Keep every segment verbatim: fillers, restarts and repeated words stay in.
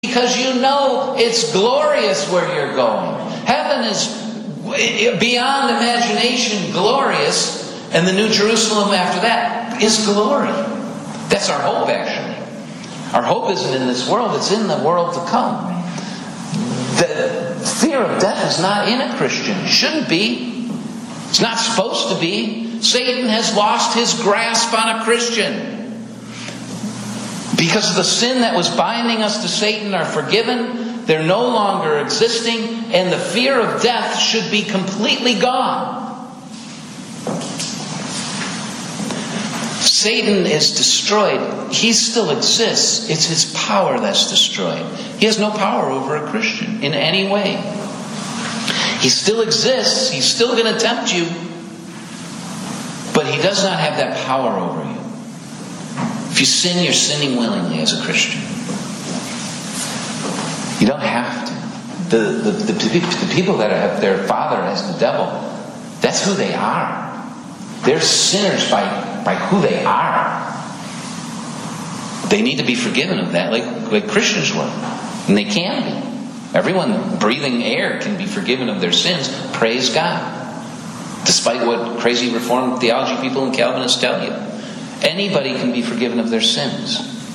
because you know it's glorious where you're going. Heaven is beyond imagination glorious, and the New Jerusalem after that is glory. That's our hope, actually. Our hope isn't in this world, it's in the world to come. The fear of death is not in a Christian. It shouldn't be. It's not supposed to be. Satan has lost his grasp on a Christian. Because the sin that was binding us to Satan are forgiven, they're no longer existing, and the fear of death should be completely gone. Satan is destroyed. He still exists. It's his power that's destroyed. He has no power over a Christian in any way. He still exists. He's still going to tempt you. But he does not have that power over you. If you sin, you're sinning willingly as a Christian. You don't have to. The, the, the, the people that have their father as the devil, that's who they are. They're sinners by, by who they are. They need to be forgiven of that like, like Christians were. And they can be. Everyone breathing air can be forgiven of their sins. Praise God. Despite what crazy Reformed theology people and Calvinists tell you. Anybody can be forgiven of their sins.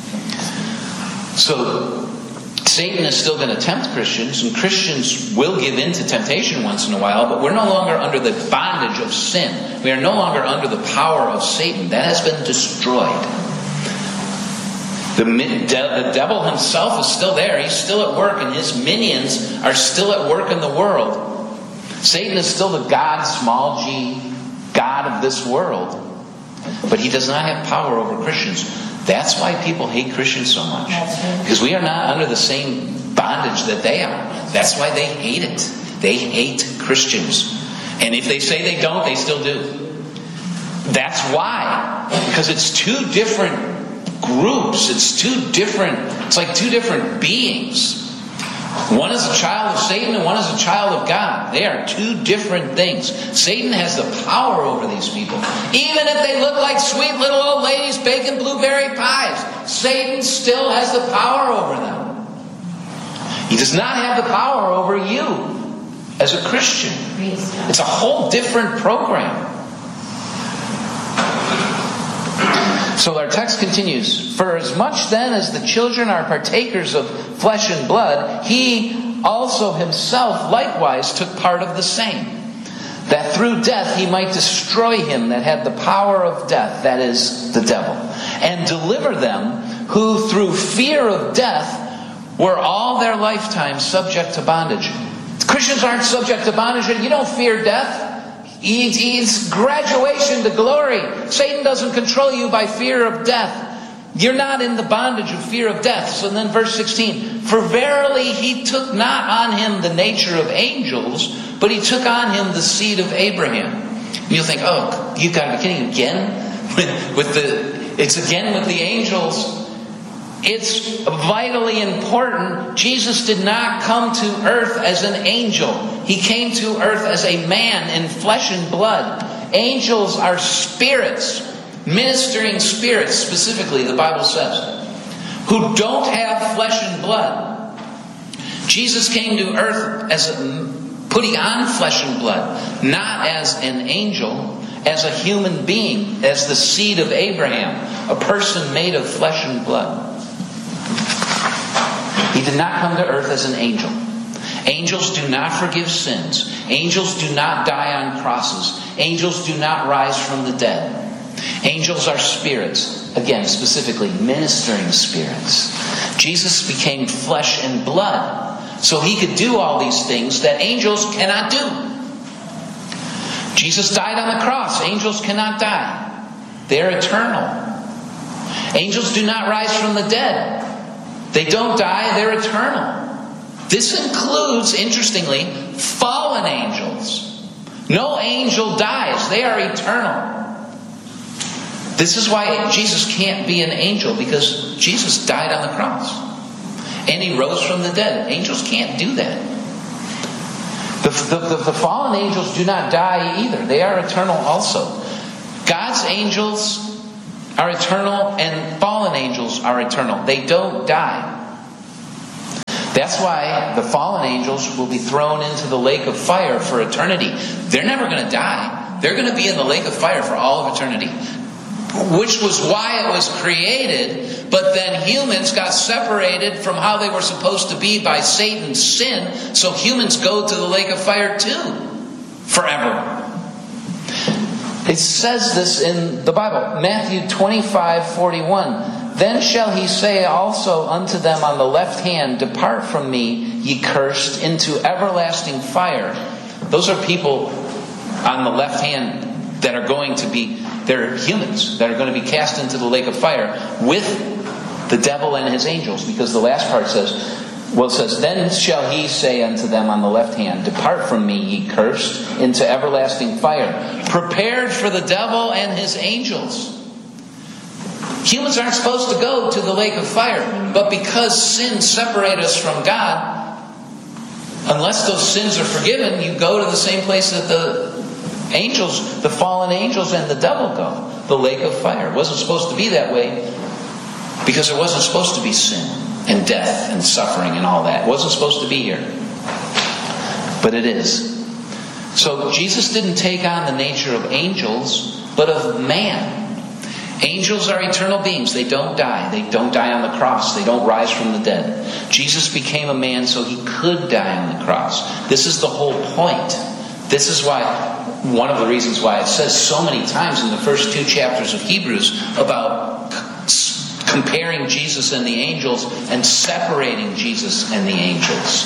So, Satan is still going to tempt Christians, and Christians will give in to temptation once in a while, but we're no longer under the bondage of sin. We are no longer under the power of Satan. That has been destroyed. The, the devil himself is still there. He's still at work, and his minions are still at work in the world. Satan is still the God, small g, God of this world. But he does not have power over Christians. That's why people hate Christians so much. Because we are not under the same bondage that they are. That's why they hate it. They hate Christians. And if they say they don't, they still do. That's why. Because it's two different groups. It's two different, it's like two different beings. One is a child of Satan and one is a child of God. They are two different things. Satan has the power over these people. Even if they look like sweet little old ladies baking blueberry pies, Satan still has the power over them. He does not have the power over you as a Christian. It's a whole different program. So our text continues. For as much then as the children are partakers of flesh and blood, he also himself likewise took part of the same, that through death he might destroy him that had the power of death, that is, the devil, and deliver them who through fear of death were all their lifetime subject to bondage. Christians aren't subject to bondage. You don't fear death. It's graduation to glory. Satan doesn't control you by fear of death. You're not in the bondage of fear of death. So then verse sixteen, for verily he took not on him the nature of angels, but he took on him the seed of Abraham. And you'll think, oh, you've got to be kidding again? With, with the, it's again with the angels. It's vitally important. Jesus did not come to earth as an angel. He came to earth as a man in flesh and blood. Angels are spirits, ministering spirits specifically, the Bible says, who don't have flesh and blood. Jesus came to earth as a, putting on flesh and blood, not as an angel, as a human being, as the seed of Abraham, a person made of flesh and blood. He did not come to earth as an angel. Angels do not forgive sins. Angels do not die on crosses. Angels do not rise from the dead. Angels are spirits. Again, specifically, ministering spirits. Jesus became flesh and blood, so he could do all these things that angels cannot do. Jesus died on the cross. Angels cannot die. They're eternal. Angels do not rise from the dead. They don't die, they're eternal. This includes, interestingly, fallen angels. No angel dies, they are eternal. This is why Jesus can't be an angel, because Jesus died on the cross. And he rose from the dead. Angels can't do that. The, the, the, the fallen angels do not die either. They are eternal also. God's angels are eternal, and fallen angels are eternal. They don't die. That's why the fallen angels will be thrown into the lake of fire for eternity. They're never going to die. They're going to be in the lake of fire for all of eternity. Which was why it was created, but then humans got separated from how they were supposed to be by Satan's sin, so humans go to the lake of fire too, forever. It says this in the Bible, Matthew twenty-five forty-one. Then shall he say also unto them on the left hand, Depart from me, ye cursed, into everlasting fire. Those are people on the left hand that are going to be, they're humans, that are going to be cast into the lake of fire with the devil and his angels. Because the last part says, well, it says, Then shall he say unto them on the left hand, Depart from me, ye cursed, into everlasting fire, prepared for the devil and his angels. Humans aren't supposed to go to the lake of fire, but because sin separates us from God, unless those sins are forgiven, you go to the same place that the angels, the fallen angels and the devil go, the lake of fire. It wasn't supposed to be that way because there wasn't supposed to be sin and death and suffering and all that. It wasn't supposed to be here. But it is. So Jesus didn't take on the nature of angels, but of man. Angels are eternal beings. They don't die. They don't die on the cross. They don't rise from the dead. Jesus became a man so he could die on the cross. This is the whole point. This is why, one of the reasons why it says so many times in the first two chapters of Hebrews about comparing Jesus and the angels and separating Jesus and the angels.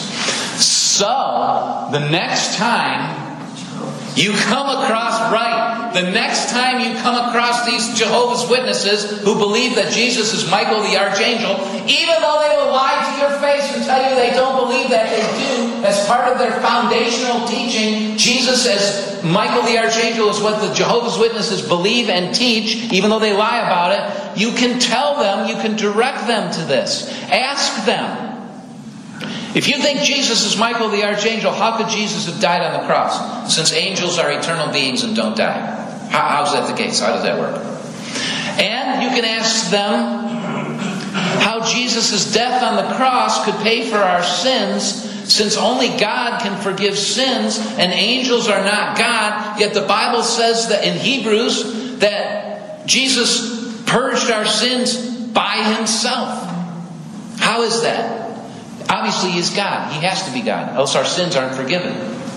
So, the next time you come across, right, the next time you come across these Jehovah's Witnesses who believe that Jesus is Michael the Archangel, even though they will lie to your face and tell you they don't believe that, they do, as part of their foundational teaching, Jesus as Michael the Archangel is what the Jehovah's Witnesses believe and teach, even though they lie about it, you can tell them, you can direct them to this. Ask them. If you think Jesus is Michael the Archangel, how could Jesus have died on the cross? Since angels are eternal beings and don't die. How, how's that the case? How does that work? And you can ask them how Jesus' death on the cross could pay for our sins, since only God can forgive sins and angels are not God. Yet the Bible says that in Hebrews that Jesus purged our sins by himself. How is that? Obviously he's God. He has to be God, else our sins aren't forgiven.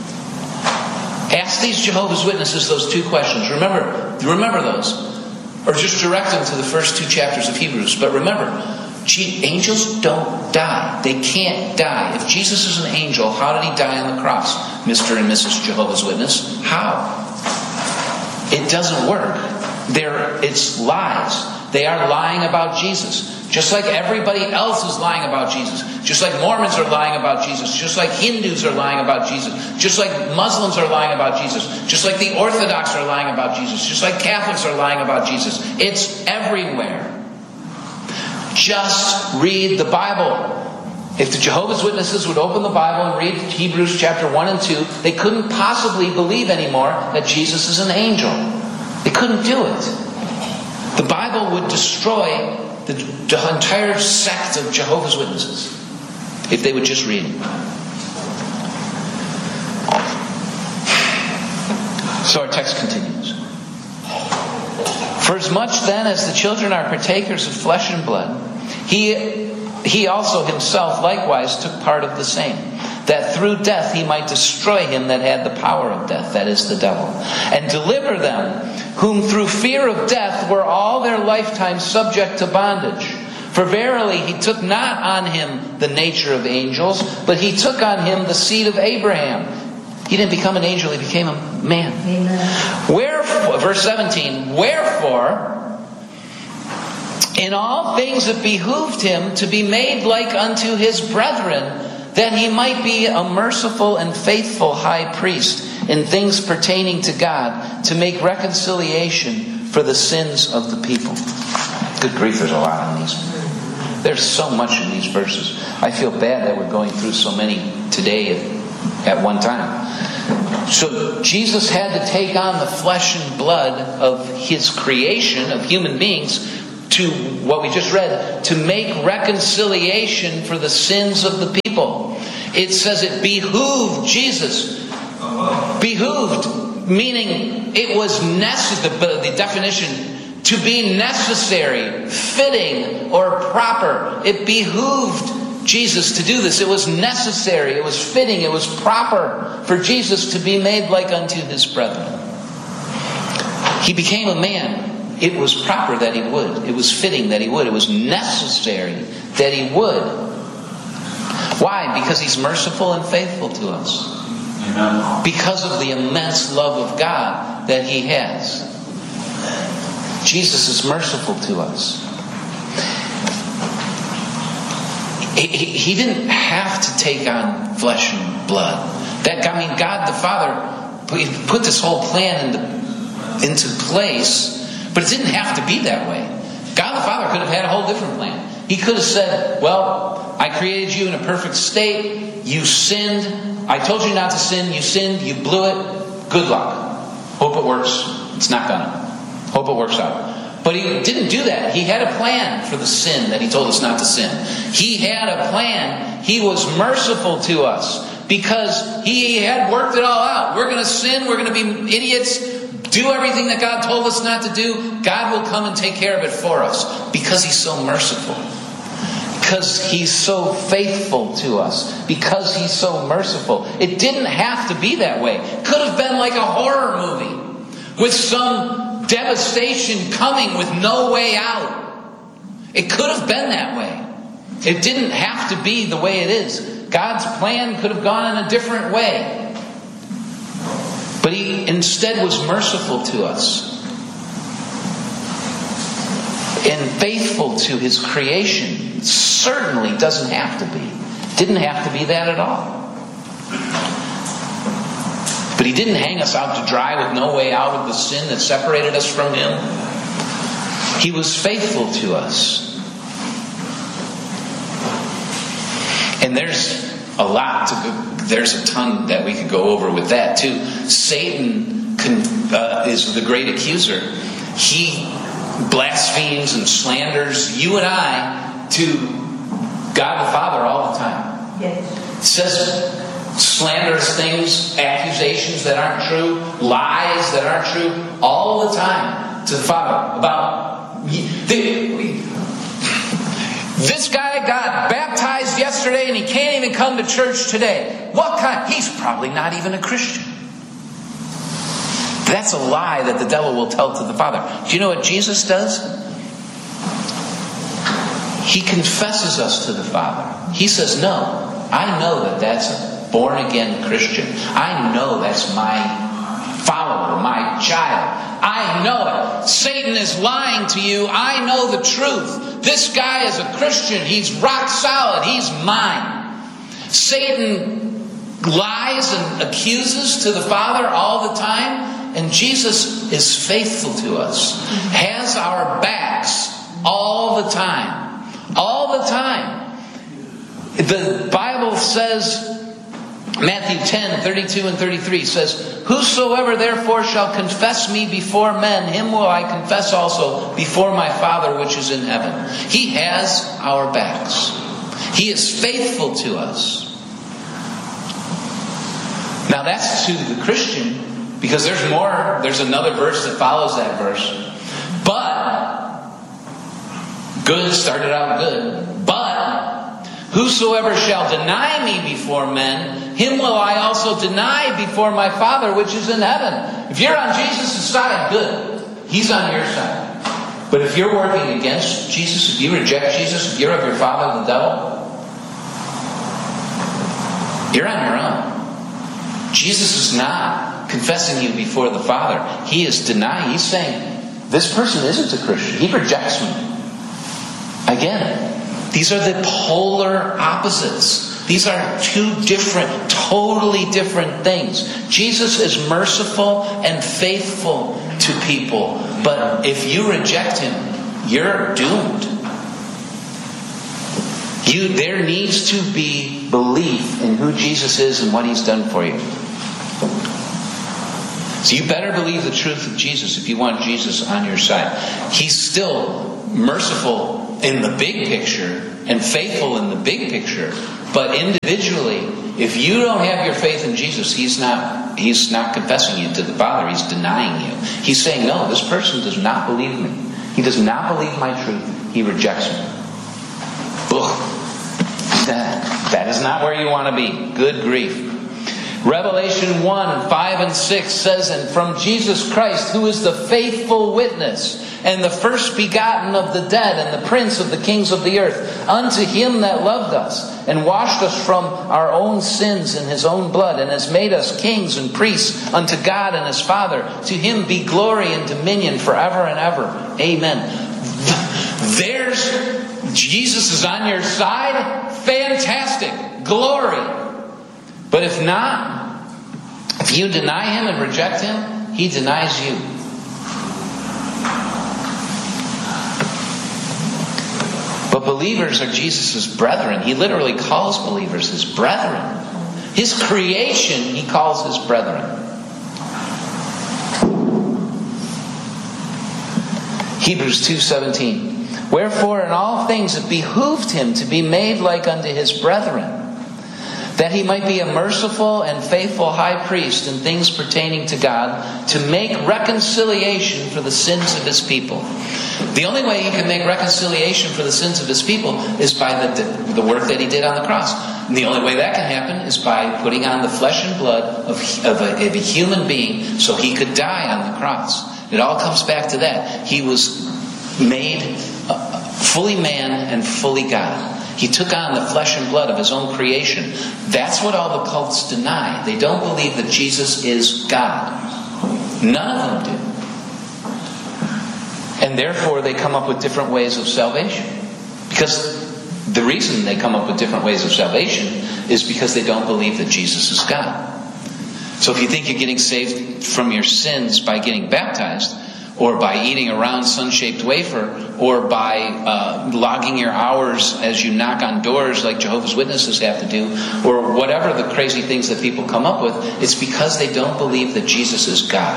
Ask these Jehovah's Witnesses those two questions. Remember, remember those. Or just direct them to the first two chapters of Hebrews. But remember, angels don't die. They can't die. If Jesus is an angel, how did he die on the cross? Mister and Missus Jehovah's Witness. How? It doesn't work. They're, it's lies. They are lying about Jesus. Just like everybody else is lying about Jesus. Just like Mormons are lying about Jesus. Just like Hindus are lying about Jesus. Just like Muslims are lying about Jesus. Just like the Orthodox are lying about Jesus. Just like Catholics are lying about Jesus. It's everywhere. Just read the Bible. If the Jehovah's Witnesses would open the Bible and read Hebrews chapter one and two, they couldn't possibly believe anymore that Jesus is an angel. They couldn't do it. The Bible would destroy the, the entire sect of Jehovah's Witnesses if they would just read it. So our text continues. For as much then as the children are partakers of flesh and blood, he he also himself likewise took part of the same, that through death he might destroy him that had the power of death, that is the devil, and deliver them whom through fear of death were all their lifetime subject to bondage. For verily he took not on him the nature of angels, but he took on him the seed of Abraham. He didn't become an angel, he became a man. Amen. Wherefore, verse seventeen, wherefore, in all things it behooved him to be made like unto his brethren, that he might be a merciful and faithful high priest in things pertaining to God, to make reconciliation for the sins of the people. Good grief, there's a lot in these. There's so much in these verses. I feel bad that we're going through so many today at, at one time. So Jesus had to take on the flesh and blood of his creation, of human beings, to what we just read, to make reconciliation for the sins of the people. It says it behooved Jesus. Behooved, meaning it was necessary, the, the definition, to be necessary, fitting, or proper. It behooved Jesus to do this. It was necessary, it was fitting, it was proper for Jesus to be made like unto his brethren. He became a man. It was proper that he would. It was fitting that he would. It was necessary that he would. Why? Because he's merciful and faithful to us. Amen. Because of the immense love of God that he has. Jesus is merciful to us. He, he, he didn't have to take on flesh and blood. That I mean, God the Father put, put this whole plan into, into place. But it didn't have to be that way. God the Father could have had a whole different plan. He could have said, well, I created you in a perfect state. You sinned. I told you not to sin. You sinned. You blew it. Good luck. Hope it works. It's not gonna. Hope it works out. But he didn't do that. He had a plan for the sin that he told us not to sin. He had a plan. He was merciful to us because he had worked it all out. We're going to sin. We're going to be idiots. Do everything that God told us not to do. God will come and take care of it for us because he's so merciful. Because he's so faithful to us. Because he's so merciful. It didn't have to be that way. It could have been like a horror movie with some devastation coming with no way out. It could have been that way. It didn't have to be the way it is. God's plan could have gone in a different way. But he instead was merciful to us and faithful to his creation. It certainly doesn't have to be. Didn't have to be that at all. But he didn't hang us out to dry with no way out of the sin that separated us from him. He was faithful to us. And there's a lot to go. There's a ton that we could go over with that too. Satan can, uh, is the great accuser. He blasphemes and slanders you and I to God the Father all the time. Yes. It says slanderous things, accusations that aren't true, lies that aren't true, all the time to the Father about the, this guy got baptized yesterday and he can't even come to church today. What kind? He's probably not even a Christian. That's a lie that the devil will tell to the Father. Do you know what Jesus does? He confesses us to the Father. He says, no, I know that that's a born-again Christian. I know that's my follower, my child. I know it. Satan is lying to you. I know the truth. This guy is a Christian. He's rock solid. He's mine. Satan lies and accuses to the Father all the time. And Jesus is faithful to us. Has our backs all the time. All the time. The Bible says, Matthew ten, thirty-two and thirty-three says, whosoever therefore shall confess me before men, him will I confess also before my Father which is in heaven. He has our backs. He is faithful to us. Now that's to the Christian, because there's more, there's another verse that follows that verse. But, good started out good. But, whosoever shall deny me before men, him will I also deny before my Father which is in heaven. If you're on Jesus' side, good. He's on your side. But if you're working against Jesus, if you reject Jesus, if you're of your father, the devil, you're on your own. Jesus is not confessing you before the Father. He is denying. He's saying, this person isn't a Christian. He rejects me. Again, these are the polar opposites. These are two different, totally different things. Jesus is merciful and faithful to people. But if you reject him, you're doomed. You, there needs to be belief in who Jesus is and what he's done for you. So you better believe the truth of Jesus if you want Jesus on your side. He's still merciful in the big picture and faithful in the big picture. But individually, if you don't have your faith in Jesus, He's not He's not confessing you to the Father. He's denying you. He's saying, no, this person does not believe me. He does not believe my truth. He rejects me. Ugh. That, that is not where you want to be. Good grief. Revelation one, five and six says, and from Jesus Christ, who is the faithful witness, and the first begotten of the dead, and the prince of the kings of the earth, unto Him that loved us, and washed us from our own sins in His own blood, and has made us kings and priests unto God and His Father. To Him be glory and dominion forever and ever. Amen. There's, Jesus is on your side. Fantastic. Glory. But if not, if you deny Him and reject Him, He denies you. But believers are Jesus' brethren. He literally calls believers His brethren. His creation He calls His brethren. Hebrews two seventeen. Wherefore in all things it behooved Him to be made like unto His brethren, that He might be a merciful and faithful high priest in things pertaining to God, to make reconciliation for the sins of His people. The only way He can make reconciliation for the sins of His people is by the, the work that He did on the cross. And the only way that can happen is by putting on the flesh and blood of, of, a, of a human being so He could die on the cross. It all comes back to that. He was made uh, fully man and fully God. He took on the flesh and blood of His own creation. That's what all the cults deny. They don't believe that Jesus is God. None of them do. And therefore they come up with different ways of salvation. Because the reason they come up with different ways of salvation is because they don't believe that Jesus is God. So if you think you're getting saved from your sins by getting baptized, or by eating a round sun-shaped wafer, or by uh, logging your hours as you knock on doors like Jehovah's Witnesses have to do, or whatever the crazy things that people come up with, it's because they don't believe that Jesus is God.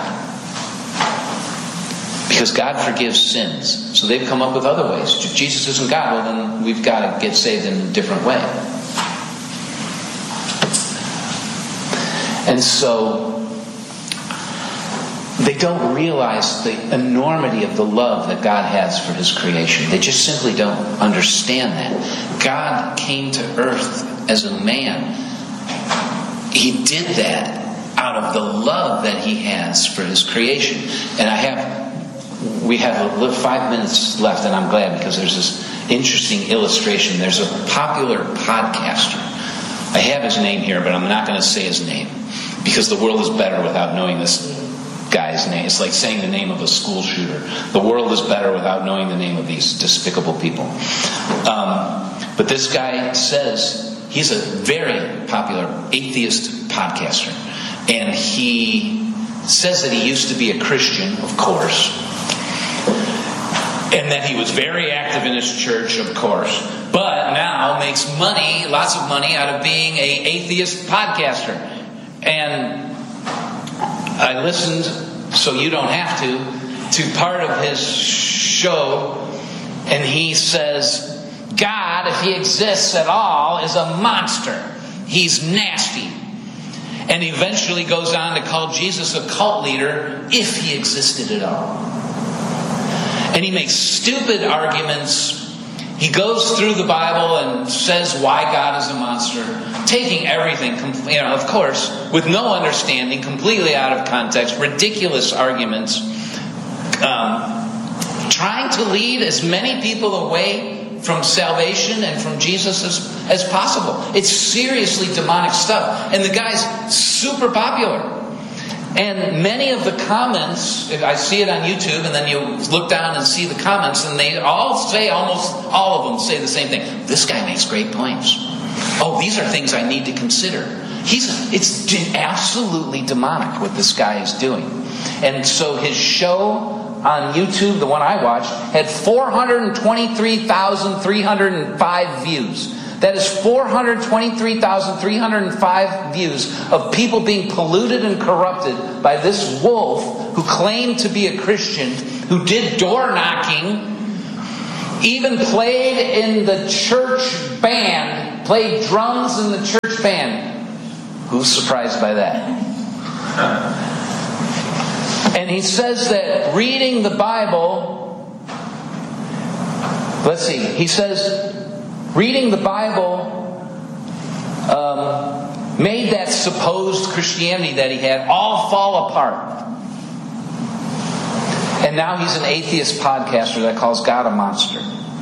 Because God forgives sins. So they've come up with other ways. If Jesus isn't God, well then we've got to get saved in a different way. And so they don't realize the enormity of the love that God has for His creation. They just simply don't understand that. God came to earth as a man. He did that out of the love that He has for His creation. And I have, we have a little five minutes left, and I'm glad because there's this interesting illustration. There's a popular podcaster. I have his name here, but I'm not going to say his name because the world is better without knowing this guy's name. It's like saying the name of a school shooter. The world is better without knowing the name of these despicable people. Um, but this guy says he's a very popular atheist podcaster. And he says that he used to be a Christian, of course. And that he was very active in his church, of course. But now makes money, lots of money, out of being an atheist podcaster. And I listened, so you don't have to, to part of his show, and he says, God, if He exists at all, is a monster. He's nasty. And eventually goes on to call Jesus a cult leader if He existed at all. And he makes stupid arguments. He goes through the Bible and says why God is a monster, taking everything, you know, of course, with no understanding, completely out of context, ridiculous arguments, um, trying to lead as many people away from salvation and from Jesus as, as possible. It's seriously demonic stuff. And the guy's super popular. And many of the comments, I see it on YouTube, and then you look down and see the comments, and they all say, almost all of them say the same thing. This guy makes great points. Oh, these are things I need to consider. He's It's absolutely demonic what this guy is doing. And so his show on YouTube, the one I watched, had four hundred twenty-three thousand three hundred five views. That is four hundred twenty-three thousand three hundred five views of people being polluted and corrupted by this wolf who claimed to be a Christian, who did door knocking, even played in the church band, played drums in the church band. Who's surprised by that? And he says that reading the Bible, let's see, he says reading the Bible um, made that supposed Christianity that he had all fall apart. And now he's an atheist podcaster that calls God a monster.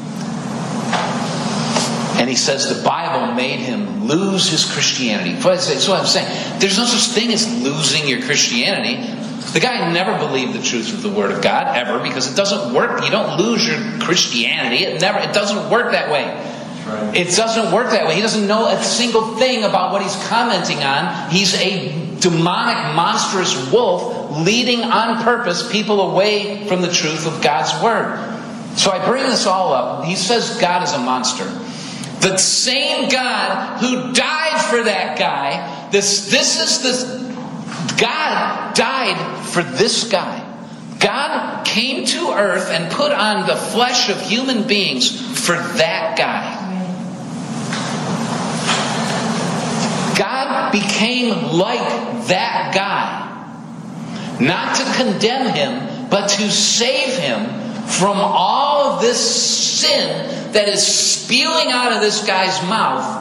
And he says the Bible made him lose his Christianity. That's what I'm saying. There's no such thing as losing your Christianity. The guy never believed the truth of the Word of God, ever, because it doesn't work. You don't lose your Christianity. It never. It doesn't work that way. Right. It doesn't work that way. He doesn't know a single thing about what he's commenting on. He's a demonic, monstrous wolf leading on purpose people away from the truth of God's Word. So I bring this all up. He says God is a monster. The same God who died for that guy, this, this is this, God died for this guy. God came to earth and put on the flesh of human beings for that guy. God became like that guy. Not to condemn him, but to save him from all of this sin that is spewing out of this guy's mouth.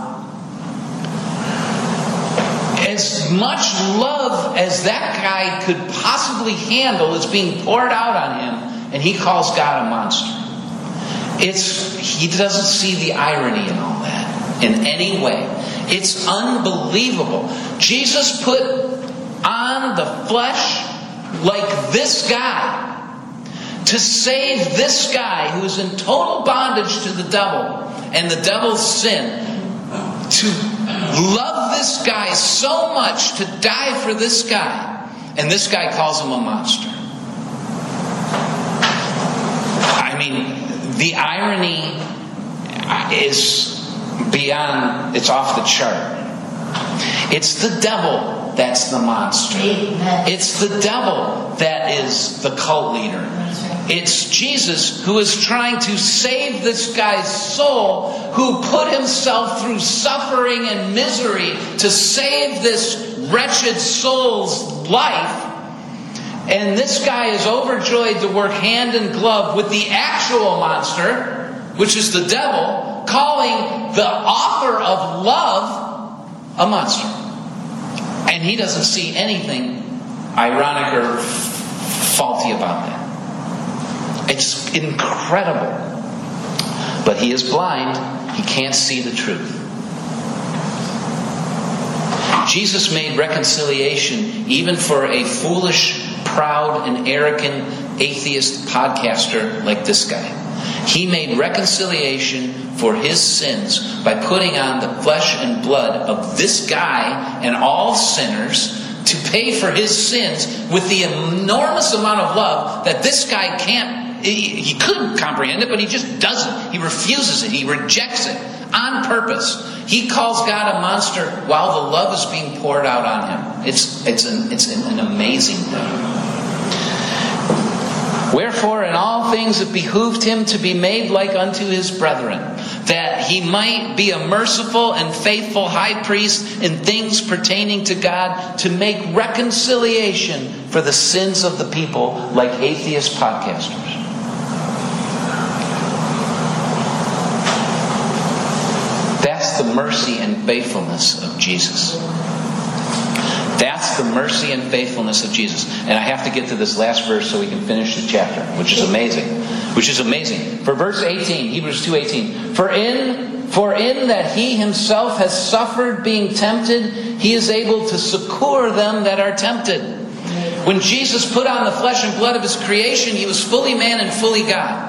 As much love as that guy could possibly handle is being poured out on him, and he calls God a monster. It's he doesn't see the irony in all that in any way. It's unbelievable. Jesus put on the flesh like this guy to save this guy who is in total bondage to the devil and the devil's sin, to love this guy so much to die for this guy, and this guy calls him a monster. I mean, the irony is beyond, it's off the chart. It's the devil that's the monster. It's the devil that is the cult leader. It's Jesus who is trying to save this guy's soul, who put himself through suffering and misery to save this wretched soul's life. And this guy is overjoyed to work hand in glove with the actual monster, which is the devil, calling the author of love a monster. And he doesn't see anything ironic or faulty about that. It's incredible. But he is blind. He can't see the truth. Jesus made reconciliation even for a foolish, proud, and arrogant atheist podcaster like this guy. He made reconciliation for his sins by putting on the flesh and blood of this guy and all sinners to pay for his sins with the enormous amount of love that this guy can't. He, he could comprehend it, but he just doesn't. He refuses it. He rejects it on purpose. He calls God a monster while the love is being poured out on him. It's it's an, it's an amazing thing. Wherefore, in all things it behooved him to be made like unto his brethren, that he might be a merciful and faithful high priest in things pertaining to God, to make reconciliation for the sins of the people, like atheist podcasters. That's the mercy and faithfulness of Jesus. That's the mercy and faithfulness of Jesus. And I have to get to this last verse so we can finish the chapter, which is amazing. Which is amazing. For verse eighteen, Hebrews two eighteen. For in for in that he himself has suffered being tempted, he is able to succor them that are tempted. When Jesus put on the flesh and blood of his creation, he was fully man and fully God.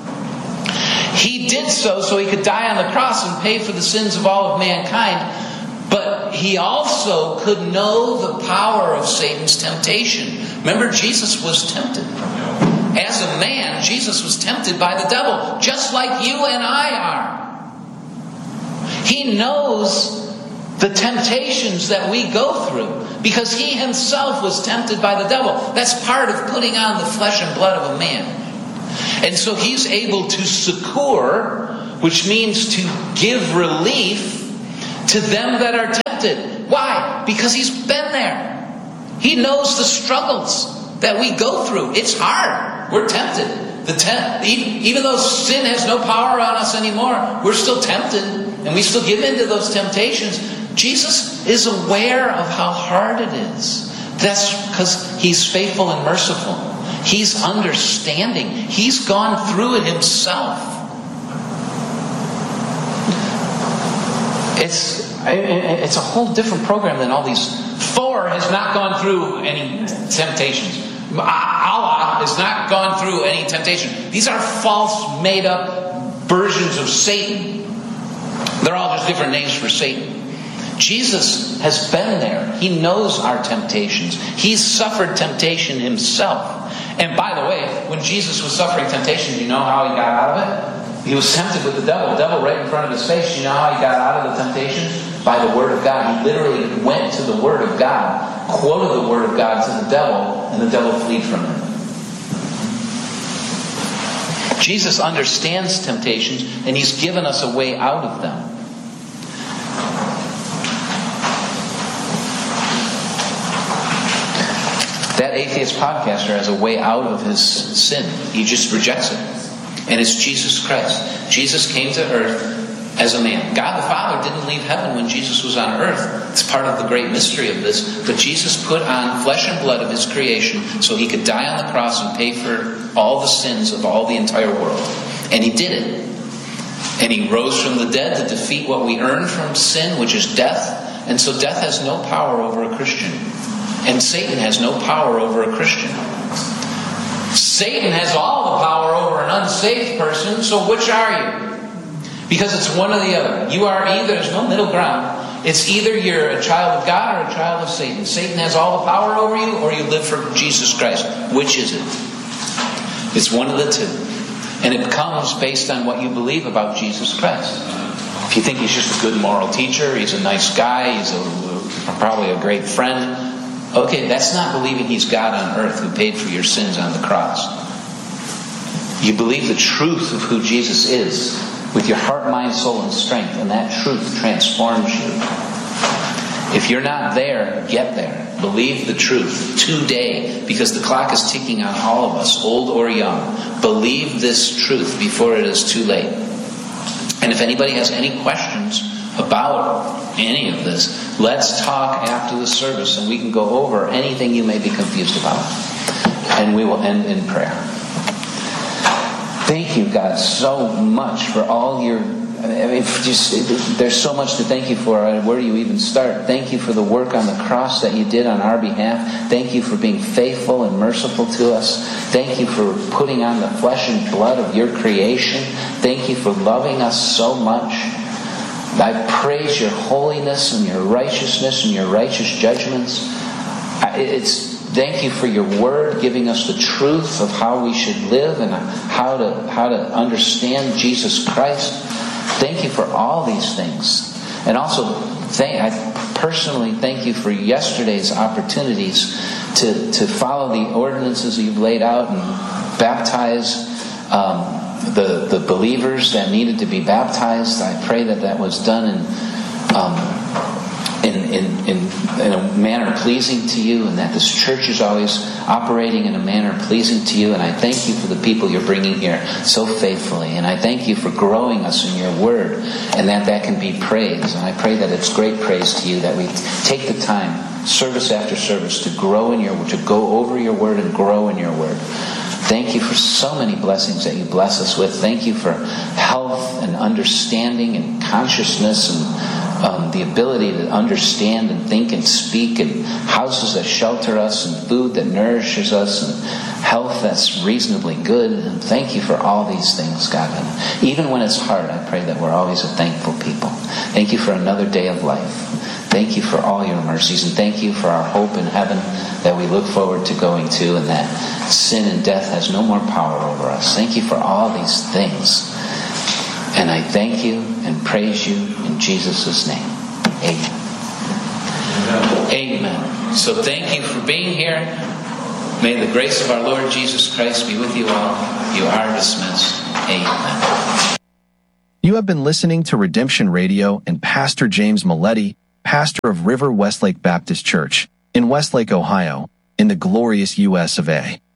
He did so so he could die on the cross and pay for the sins of all of mankind. But he also could know the power of Satan's temptation. Remember, Jesus was tempted. As a man, Jesus was tempted by the devil, just like you and I are. He knows the temptations that we go through because he himself was tempted by the devil. That's part of putting on the flesh and blood of a man. And so he's able to succor, which means to give relief to them that are tempted. Why? Because he's been there. He knows the struggles that we go through. It's hard. We're tempted. The temp- even though sin has no power on us anymore, we're still tempted, and we still give in to those temptations. Jesus is aware of how hard it is. That's because he's faithful and merciful. He's understanding. He's gone through it himself. It's it's a whole different program than all these. Thor has not gone through any temptations. Allah has not gone through any temptation. These are false, made-up versions of Satan. They're all just different names for Satan. Jesus has been there. He knows our temptations. He's suffered temptation himself. And by the way, when Jesus was suffering temptation, do you know how he got out of it? He was tempted with the devil. The devil right in front of his face. Do you know how he got out of the temptation? By the Word of God. He literally went to the Word of God, quoted the Word of God to the devil, and the devil fled from him. Jesus understands temptations, and he's given us a way out of them. That atheist podcaster has a way out of his sin. He just rejects it. And it's Jesus Christ. Jesus came to earth as a man. God the Father didn't leave heaven when Jesus was on earth. It's part of the great mystery of this. But Jesus put on flesh and blood of his creation so he could die on the cross and pay for all the sins of all the entire world. And he did it. And he rose from the dead to defeat what we earn from sin, which is death. And so death has no power over a Christian. And Satan has no power over a Christian. Satan has all the power over an unsaved person, so which are you? Because it's one or the other. You are either, there's no middle ground. It's either you're a child of God or a child of Satan. Satan has all the power over you, or you live for Jesus Christ. Which is it? It's one of the two. And it comes based on what you believe about Jesus Christ. If you think he's just a good moral teacher, he's a nice guy, he's a, probably a great friend, okay, that's not believing he's God on earth who paid for your sins on the cross. You believe the truth of who Jesus is with your heart, mind, soul, and strength, and that truth transforms you. If you're not there, get there. Believe the truth today, because the clock is ticking on all of us, old or young. Believe this truth before it is too late. And if anybody has any questions about any of this, let's talk after the service and we can go over anything you may be confused about. And we will end in prayer. Thank you, God, so much for all your... I mean, just, there's so much to thank you for. Where do you even start? Thank you for the work on the cross that you did on our behalf. Thank you for being faithful and merciful to us. Thank you for putting on the flesh and blood of your creation. Thank you for loving us so much. I praise your holiness and your righteousness and your righteous judgments. It's thank you for your word, giving us the truth of how we should live and how to how to understand Jesus Christ. Thank you for all these things. And also, thank, I personally thank you for yesterday's opportunities to, to follow the ordinances that you've laid out and baptize um, the, the believers that needed to be baptized. I pray that that was done in, um, in, in, in, in a manner pleasing to you, and that this church is always operating in a manner pleasing to you. And I thank you for the people you're bringing here so faithfully. And I thank you for growing us in your word, and that that can be praise. And I pray that it's great praise to you that we take the time, service after service, to grow in your, to go over your word and grow in your word. Thank you for so many blessings that you bless us with. Thank you for health and understanding and consciousness and um, the ability to understand and think and speak, and houses that shelter us, and food that nourishes us, and health that's reasonably good. And thank you for all these things, God. And even when it's hard, I pray that we're always a thankful people. Thank you for another day of life. Thank you for all your mercies, and thank you for our hope in heaven that we look forward to going to, and that sin and death has no more power over us. Thank you for all these things. And I thank you and praise you in In Jesus' name, amen. Amen. So thank you for being here. May the grace of our Lord Jesus Christ be with you all. You are dismissed. Amen. You have been listening to Redemption Radio and Pastor James Milletti, pastor of River Westlake Baptist Church in Westlake, Ohio, in the glorious U S of A.